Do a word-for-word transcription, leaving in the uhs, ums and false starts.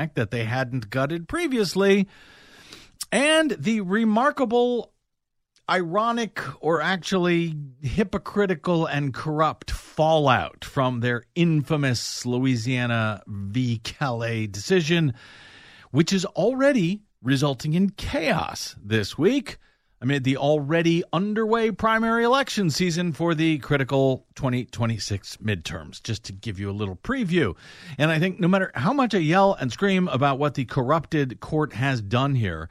that they hadn't gutted previously, and the remarkable, ironic, or actually hypocritical and corrupt fallout from their infamous Louisiana v. Calais decision, which is already resulting in chaos this week amid the already underway primary election season for the critical twenty twenty-six midterms, just to give you a little preview. And I think no matter how much I yell and scream about what the corrupted court has done here,